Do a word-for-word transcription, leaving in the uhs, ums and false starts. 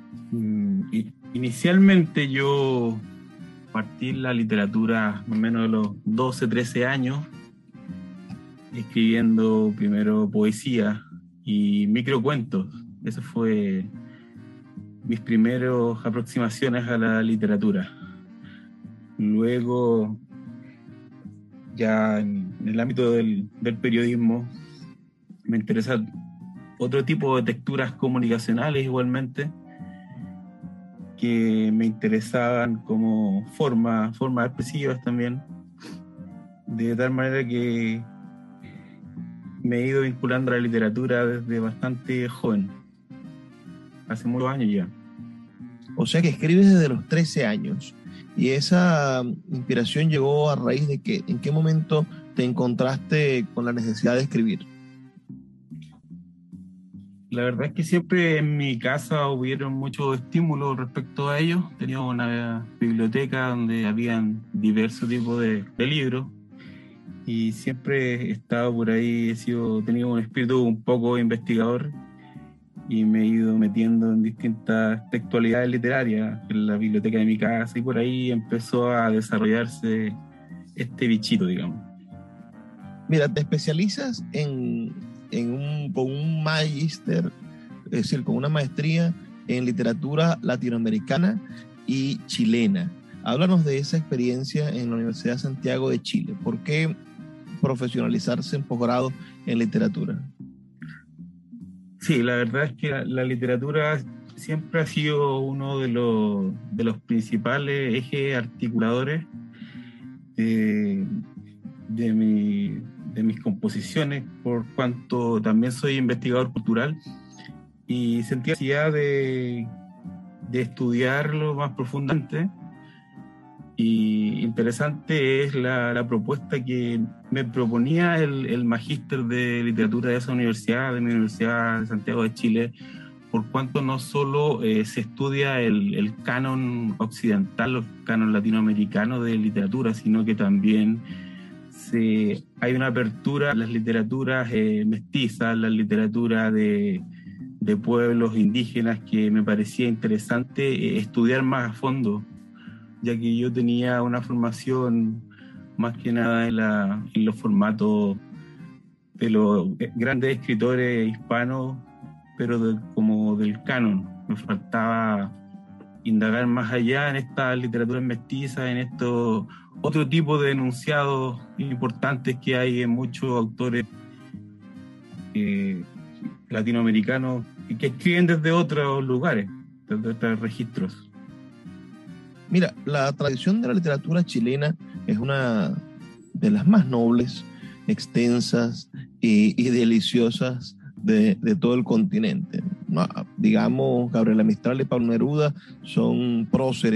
Mm, i- Inicialmente yo partí en la literatura más o menos de los doce trece años, escribiendo primero poesía y microcuentos. Eso fue mis primeras aproximaciones a la literatura. Luego, ya en, en el ámbito del, del periodismo, me interesa otro tipo de texturas comunicacionales igualmente, que me interesaban como forma, formas expresivas también, de tal manera que me he ido vinculando a la literatura desde bastante joven, hace muchos años ya. O sea que escribes desde los trece años. Y esa mm, inspiración llegó a raíz de que, ¿en qué momento te encontraste con la necesidad de escribir? La verdad es que siempre en mi casa hubieron muchos estímulos respecto a ello. Teníamos una biblioteca donde habían diversos tipos de, de libros y siempre he estado por ahí, he sido, tenido un espíritu un poco investigador y me he ido metiendo en distintas textualidades literarias en la biblioteca de mi casa y por ahí empezó a desarrollarse este bichito, digamos. Mira, te especializas en, en un, con un magíster, es decir, con una maestría en literatura latinoamericana y chilena. Háblanos de esa experiencia en la Universidad de Santiago de Chile. ¿Por qué profesionalizarse en posgrado en literatura? Sí, la verdad es que la, la literatura siempre ha sido uno de los, de los principales ejes articuladores de, de, mi, de mis composiciones, por cuanto también soy investigador cultural y sentía necesidad de, de estudiarlo más profundamente. Y interesante es la, la propuesta que me proponía el, el magíster de literatura de esa universidad, de mi Universidad de Santiago de Chile, por cuanto no solo eh, se estudia el, el canon occidental, el canon latinoamericano de literatura, sino que también se, hay una apertura a las literaturas eh, mestizas, las literaturas de, de pueblos indígenas, que me parecía interesante eh, estudiar más a fondo, ya que yo tenía una formación más que nada en, la, en los formatos de los grandes escritores hispanos, pero de, como del canon. Me faltaba indagar más allá en estas literaturas mestizas, en estos otro tipo de enunciados importantes que hay en muchos autores eh, latinoamericanos y que escriben desde otros lugares, desde otros registros. Mira, la tradición de la literatura chilena es una de las más nobles, extensas y, y deliciosas de, de todo el continente. No, digamos, Gabriela Mistral y Pablo Neruda son próceres